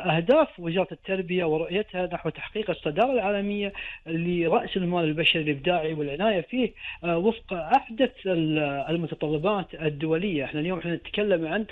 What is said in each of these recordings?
أهداف وزارة التربية ورؤيتها نحو تحقيق الصدارة العالمية لرأس المال البشري الإبداعي والعناية فيه وفق أحدث المتطلبات الدولية. احنا اليوم نتكلم عن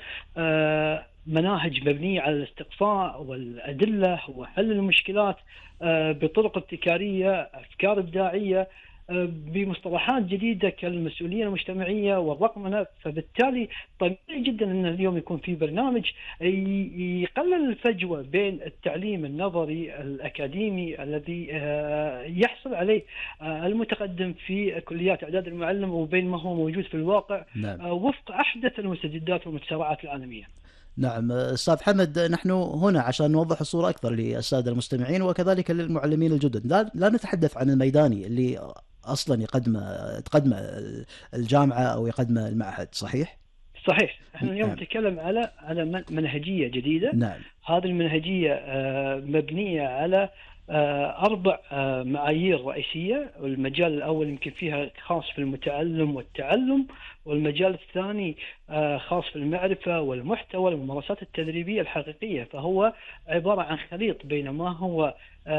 مناهج مبنية على الاستقصاء والأدلة وحل المشكلات بطرق ابتكارية، أفكار إبداعية، بمصطلحات جديدة كالمسؤولية المجتمعية والرقمنة. فبالتالي طبيعي جدا أن اليوم يكون في برنامج يقلل الفجوة بين التعليم النظري الأكاديمي الذي يحصل عليه المتقدم في كليات إعداد المعلم وبين ما هو موجود في الواقع. نعم. وفق أحدث المستجدات والمتسارعات العالمية. نعم أستاذ حمد، نحن هنا عشان نوضح الصورة أكثر للسادة المستمعين وكذلك للمعلمين الجدد. لا نتحدث عن الميداني اللي أصلا تقدم الجامعة أو يقدم المعهد، صحيح؟ صحيح. احنا اليوم نعم. نتكلم على منهجية جديدة. نعم. هذه المنهجية مبنية على 4 معايير رئيسية. المجال الأول يمكن فيها خاص في المتعلم والتعلم، والمجال الثاني خاص في المعرفة والمحتوى والممارسات التدريبية الحقيقية. فهو عبارة عن خليط بين ما هو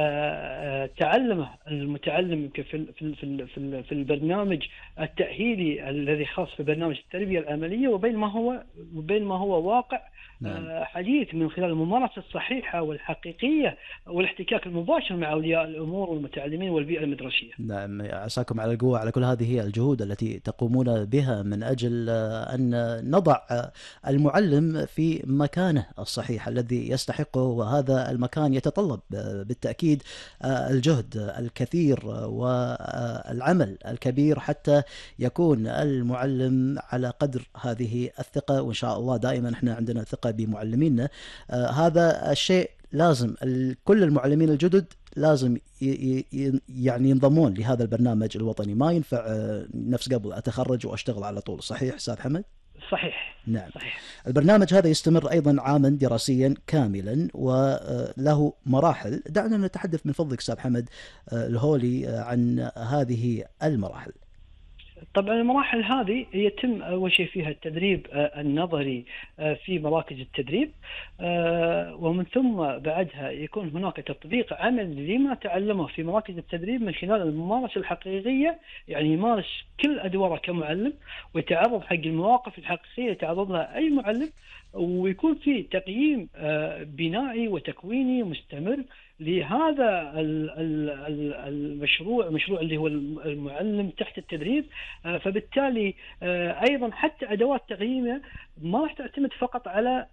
تعلمه المتعلم يمكن في البرنامج التأهيلي الذي خاص في برنامج التربية العملية، وبين ما هو واقع نعم. حديث من خلال الممارسة الصحيحة والحقيقية والاحتكاك المباشر مع أولياء الأمور والمتعلمين والبيئة المدرسية. نعم، عساكم على القوة على كل هذه الجهود التي تقومون بها من أجل أن نضع المعلم في مكانه الصحيح الذي يستحقه، وهذا المكان يتطلب بالتأكيد الجهد الكثير والعمل الكبير حتى يكون المعلم على قدر هذه الثقة. وإن شاء الله دائما احنا عندنا ثقة بمعلمينا. هذا الشيء لازم كل المعلمين الجدد لازم يعني ينضمون لهذا البرنامج الوطني. ما ينفع نفس قبل أتخرج وأشتغل على طول. صحيح أستاذ حمد؟ صحيح. نعم. صحيح. البرنامج هذا يستمر أيضا عاما دراسيا كاملا وله مراحل. دعنا نتحدث من فضلك أستاذ حمد الهولي عن هذه المراحل. طبعا المراحل هذه يتم أول شيء فيها التدريب النظري في مراكز التدريب، ومن ثم بعدها يكون هناك تطبيق عمل لما تعلمه في مراكز التدريب من خلال الممارسة الحقيقية. يعني يمارس كل أدواره كمعلم ويتعرض حق المواقف الحقيقية يتعرض لها أي معلم، ويكون في تقييم بنائي وتكويني مستمر لهذا المشروع اللي هو المعلم تحت التدريب. فبالتالي أيضا حتى أدوات تقييمه ما راح تعتمد فقط على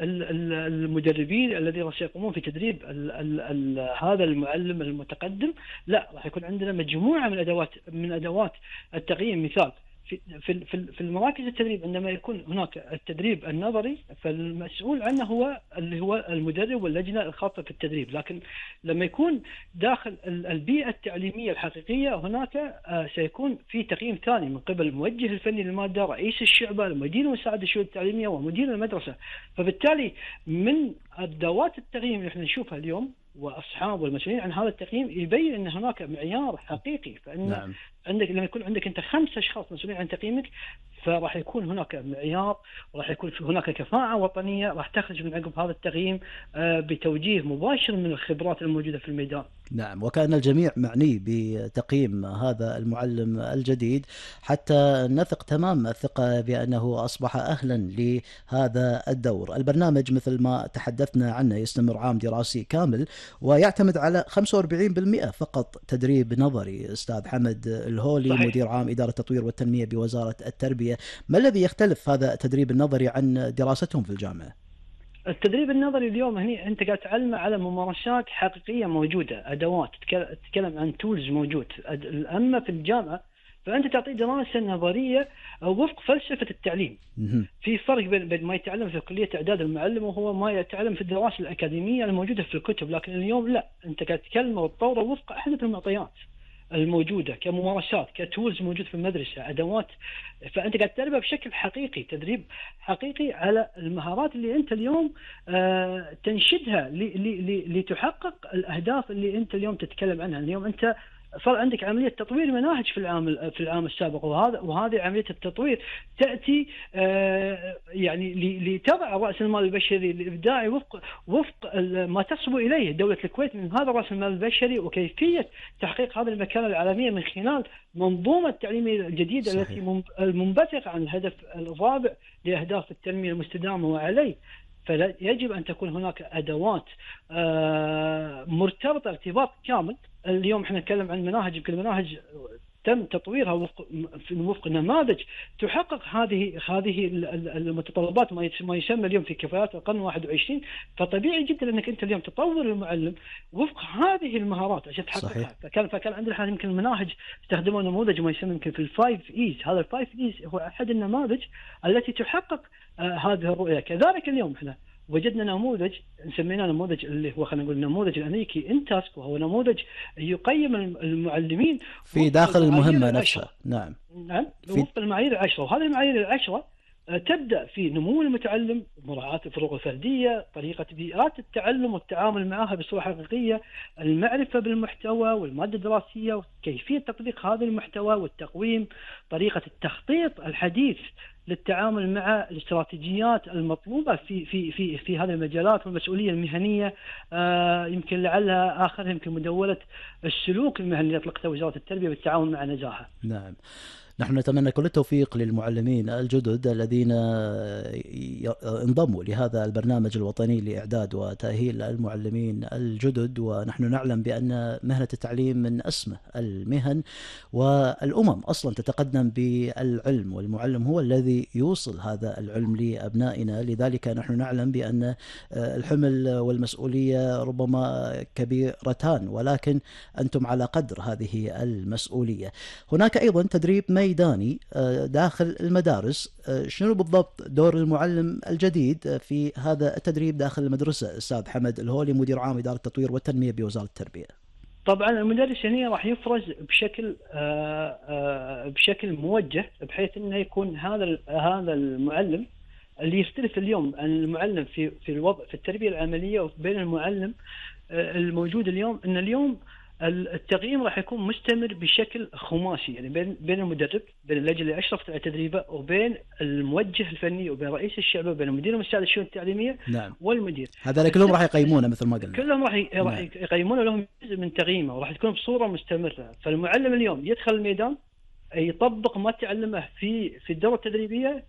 المدربين الذين سيقومون في تدريب هذا المعلم المتقدم، لا راح يكون عندنا مجموعة من أدوات التقييم. مثال في المراكز التدريب عندما يكون هناك التدريب النظري فالمسؤول عنه هو المدرب واللجنة الخاصة في التدريب، لكن لما يكون داخل البيئة التعليمية الحقيقية هناك سيكون في تقييم ثاني من قبل الموجه الفني للمادة، رئيس الشعبة، المدير المساعد الشؤون التعليمية، ومدير المدرسة. فبالتالي من أدوات التقييم اللي احنا نشوفها اليوم واصحاب والمسؤولين عن هذا التقييم يبين ان هناك معيار حقيقي. فان نعم. عندك لما يكون عندك انت 5 أشخاص مسؤولين عن تقييمك فراح يكون هناك معيار وراح يكون هناك كفاءة وطنية راح تخرج من عقب هذا التقييم بتوجيه مباشر من الخبرات الموجودة في الميدان. نعم، وكان الجميع معني بتقييم هذا المعلم الجديد حتى نثق تمام الثقة بأنه أصبح أهلا لهذا الدور. البرنامج مثل ما تحدثنا عنه يستمر عام دراسي كامل ويعتمد على 45% فقط تدريب نظري. أستاذ حمد الهولي صحيح. مدير عام إدارة التطوير والتنمية بوزارة التربية، ما الذي يختلف هذا التدريب النظري عن دراستهم في الجامعة؟ التدريب النظري اليوم هني انت قاعد تعلم على ممارسات حقيقيه موجوده، ادوات تتكلم عن تولز موجود. اما في الجامعه فانت تعطي دراسه نظريه وفق فلسفه التعليم. في فرق بين ما يتعلم في كليه اعداد المعلم وهو ما يتعلم في الدراسه الاكاديميه الموجوده في الكتب، لكن اليوم لا، انت قاعد تتكلم وتطوره وفق احدث المعطيات الموجودة كممارسات كتولز موجود في المدرسة، أدوات. فأنت قاعد تدربها بشكل حقيقي، تدريب حقيقي على المهارات اللي أنت اليوم تنشدها لتحقق الأهداف اللي أنت اليوم تتكلم عنها. اليوم أنت صار عندك عمليه تطوير مناهج في العام السابق، وهذه عمليه التطوير تاتي يعني لتضع راس المال البشري الابداعي وفق ما تصبو اليه دوله الكويت من هذا راس المال البشري، وكيفيه تحقيق هذه المكانه العالميه من خلال منظومه التعليميه الجديده. صحيح. التي المنبثقه عن الهدف الرابع لاهداف التنميه المستدامه وعليه. فيجب أن تكون هناك أدوات مرتبطة ارتباط كامل. اليوم احنا نتكلم عن مناهج، يمكن المناهج تم تطويرها وفق نماذج تحقق هذه المتطلبات، ما يسمى اليوم في كفاءات القرن 21. فطبيعي جدا انك انت اليوم تطور المعلم وفق هذه المهارات عشان تحققها. فكان عندنا يمكن المناهج استخدموا نموذج ما يسمى يمكن في الفايف ايز. هذا الفايف ايز هو احد النماذج التي تحقق هذه الرؤيه. كذلك اليوم احنا وجدنا نموذج سميناه نموذج اللي هو خلينا نقول النموذج الامريكي انتاسك، وهو نموذج يقيم المعلمين في داخل المهمه نفسها. نعم وفق المعايير العشره. وهذه المعايير العشره تبدا في نمو المتعلم، مراعاه الفروق الفرديه، طريقه بيئات التعلم والتعامل معها بصوره حقيقيه، المعرفه بالمحتوى والماده الدراسيه وكيفيه تطبيق هذا المحتوى والتقويم، طريقه التخطيط الحديث للتعامل مع الاستراتيجيات المطلوبة في هذه المجالات والمسؤولية المهنية. يمكن لعلها آخرها يمكن مدونة السلوك المهني اللي أطلقتها وزارة التربية بالتعاون مع نزاهة. نعم، نحن نتمنى كل التوفيق للمعلمين الجدد الذين انضموا لهذا البرنامج الوطني لإعداد وتأهيل المعلمين الجدد. ونحن نعلم بأن مهنة التعليم من أسمى المهن، والأمم أصلا تتقدم بالعلم، والمعلم هو الذي يوصل هذا العلم لأبنائنا. لذلك نحن نعلم بأن الحمل والمسؤولية ربما كبيرتان، ولكن أنتم على قدر هذه المسؤولية. هناك أيضا تدريب ميداني داخل المدارس. شنو بالضبط دور المعلم الجديد في هذا التدريب داخل المدرسة؟ أستاذ حمد الهولي، مدير عام إدارة التطوير والتنمية بوزارة التربية. طبعا المدرس هنا راح يفرز بشكل موجه، بحيث انه يكون هذا المعلم اللي يختلف اليوم عن المعلم في التربية العملية وبين المعلم الموجود اليوم. ان اليوم التقييم راح يكون مستمر بشكل خماسي، يعني بين المدرب، بين اللجنه اللي اشرفت على تدريبه، وبين الموجه الفني، وبين رئيس الشعبه، وبين المدير المساعد الشؤون التعليميه. نعم. والمدير. هذول كلهم راح يقيمونه مثل ما قلنا. كلهم راح يقيمونه، لهم جزء من تقييمه، وراح تكون بصوره مستمره. فالمعلم اليوم يدخل الميدان يطبق ما تعلمه في الدوره التدريبيه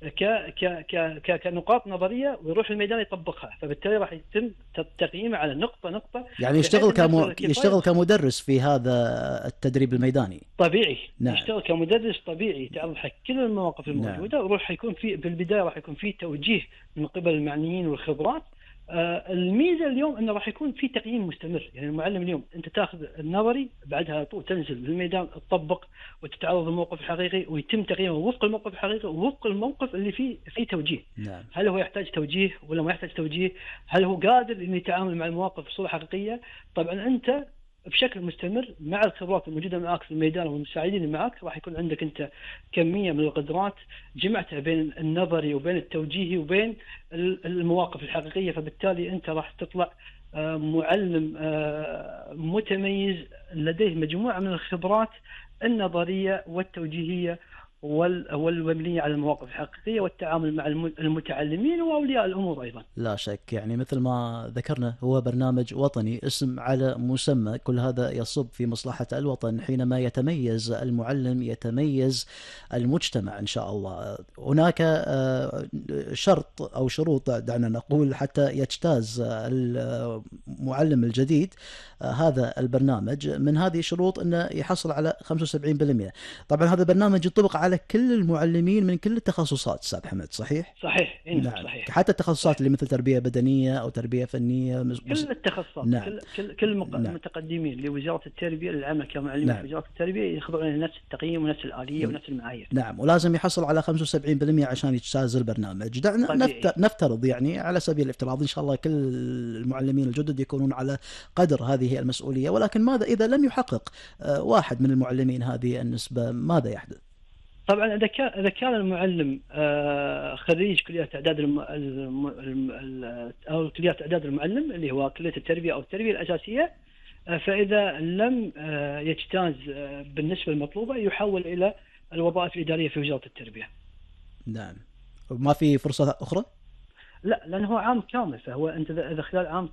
كنقاط نظريه، ويروح الميدان يطبقها. فبالتالي راح يتم تقييمه على نقطه. يعني يشتغل كمدرس في هذا التدريب الميداني. طبيعي. نعم. يشتغل كمدرس طبيعي، يتعرض حق كل المواقف الموجوده. نعم. وراح يكون في البدايه راح يكون في توجيه من قبل المعنيين والخبرات. الميزه اليوم انه راح يكون في تقييم مستمر. يعني المعلم اليوم انت تاخذ النظري، بعدها تنزل بالميدان تطبق وتتعرض للموقف الحقيقي، ويتم تقييمه وفق الموقف الحقيقي ووفق الموقف اللي فيه توجيه. نعم. هل هو يحتاج توجيه ولا ما يحتاج توجيه؟ هل هو قادر انه يتعامل مع المواقف بصوره حقيقيه؟ طبعا انت بشكل مستمر مع الخبرات الموجوده معك في الميدان والمساعدين اللي معك، راح يكون عندك انت كميه من القدرات جمعتها بين النظري وبين التوجيهي وبين المواقف الحقيقيه. فبالتالي انت راح تطلع معلم متميز لديه مجموعه من الخبرات النظريه والتوجيهيه والمبنية على المواقف الحقيقية والتعامل مع المتعلمين وأولياء الأمور أيضا. لا شك، يعني مثل ما ذكرنا هو برنامج وطني، اسم على مسمى. كل هذا يصب في مصلحة الوطن. حينما يتميز المعلم يتميز المجتمع إن شاء الله. هناك شرط أو شروط دعنا نقول حتى يجتاز المعلم الجديد هذا البرنامج. من هذه الشروط أنه يحصل على 75%. طبعا هذا البرنامج يطبق على كل المعلمين من كل التخصصات أستاذ حمد، صحيح؟ صحيح. نعم. صحيح. حتى التخصصات اللي مثل تربية بدنية أو تربية فنية، كل التخصصات. نعم. كل المتقدمين لوزارة التربية للعمل كمعلمين. نعم. في وزارة التربية يخضعون لنفس التقييم ونفس الآلية ونفس المعايير. نعم. ولازم يحصل على 75% عشان يجتاز البرنامج. دعنا نفترض، يعني على سبيل الافتراض إن شاء الله كل المعلمين الجدد يكونون على قدر هذه المسؤولية، ولكن ماذا إذا لم يحقق واحد من المعلمين هذه النسبة؟ ماذا يحدث؟ طبعا إذا كان المعلم خريج كلية إعداد أو كلية إعداد المعلم اللي هو كلية التربية أو التربية الأساسية، فإذا لم يجتاز بالنسبة المطلوبة يحول إلى الوظائف الإدارية في وزارة التربية. نعم. ما في فرصة أخرى؟ لا، لأنه هو عام كامل، فهو أنت إذا خلال عام